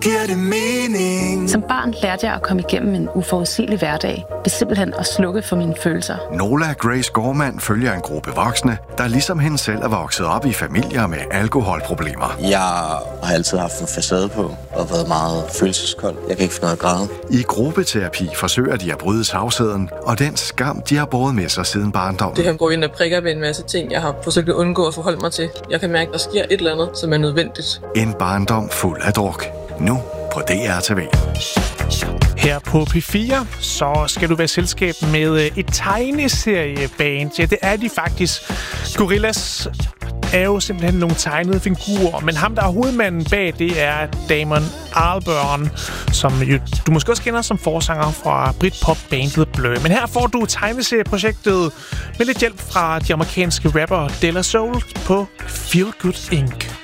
giver det mening. Som barn lærte jeg at komme igennem en uforudsigelig hverdag, ved simpelthen at slukke for mine følelser. Nola Grace Gorman følger en gruppe voksne, der ligesom hende selv er vokset op i familier med alkoholproblemer. Jeg har altid haft en facade på og været meget følelseskold. Jeg kan ikke finde noget at græde. I gruppeterapi forsøger de at bryde tavsheden og den skam, de har båret med sig siden barndommen. Det her går ind og prikker ved en masse ting, jeg har forsøgt at undgå at forholde mig til. Jeg kan mærke, at der sker et eller andet, som er nødvendigt. En barndom fuld af druk. Nu på DRTV. Her på P4, så skal du være selskab med et tegneserieband. Ja, det er de faktisk. Gorillaz er jo simpelthen nogle tegnede figurer, men ham, der er hovedmanden bag, det er Damon Albarn, som jo, du måske også kender som forsanger fra Britpop-bandet Blur. Men her får du tegneserieprojektet med lidt hjælp fra de amerikanske rapper Della Soul på Feel Good Inc.